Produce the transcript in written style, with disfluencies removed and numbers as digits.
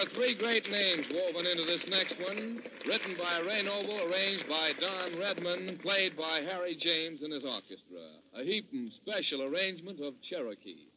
are three great names woven into this next one. Written by Ray Noble, arranged by Don Redman, played by Harry James and his orchestra. A heapin' special arrangement of Cherokee.